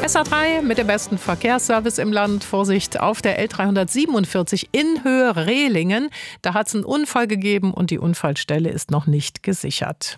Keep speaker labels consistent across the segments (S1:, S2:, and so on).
S1: SA3 mit dem besten Verkehrsservice im Land. Vorsicht auf der L347 in Höhe Rehlingen. Da hat es einen Unfall gegeben und die Unfallstelle ist noch nicht gesichert.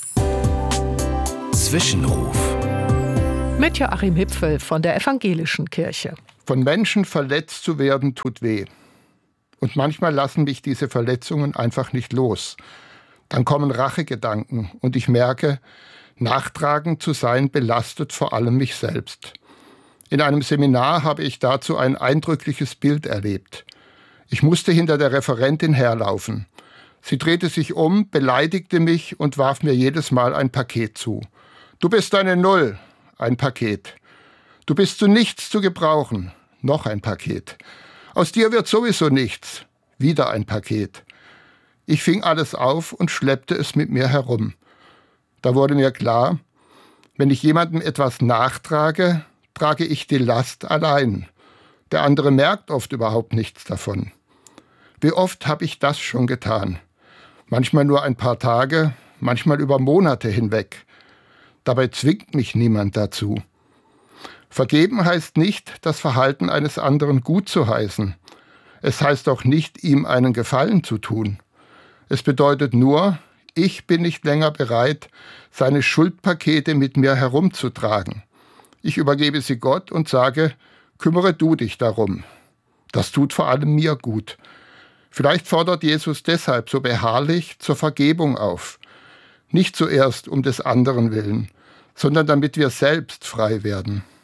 S2: Zwischenruf.
S1: Mit Joachim Hipfel von der Evangelischen Kirche.
S3: Von Menschen verletzt zu werden, tut weh. Und manchmal lassen mich diese Verletzungen einfach nicht los. Dann kommen Rachegedanken und ich merke, nachtragend zu sein belastet vor allem mich selbst. In einem Seminar habe ich dazu ein eindrückliches Bild erlebt. Ich musste hinter der Referentin herlaufen. Sie drehte sich um, beleidigte mich und warf mir jedes Mal ein Paket zu. Du bist eine Null, ein Paket. Du bist zu nichts zu gebrauchen, noch ein Paket. Aus dir wird sowieso nichts, wieder ein Paket. Ich fing alles auf und schleppte es mit mir herum. Da wurde mir klar, wenn ich jemandem etwas nachtrage, trage ich die Last allein. Der andere merkt oft überhaupt nichts davon. Wie oft habe ich das schon getan? Manchmal nur ein paar Tage, manchmal über Monate hinweg. Dabei zwingt mich niemand dazu. Vergeben heißt nicht, das Verhalten eines anderen gut zu heißen. Es heißt auch nicht, ihm einen Gefallen zu tun. Es bedeutet nur, ich bin nicht länger bereit, seine Schuldpakete mit mir herumzutragen. Ich übergebe sie Gott und sage, kümmere du dich darum. Das tut vor allem mir gut. Vielleicht fordert Jesus deshalb so beharrlich zur Vergebung auf. Nicht zuerst um des anderen willen, sondern damit wir selbst frei werden.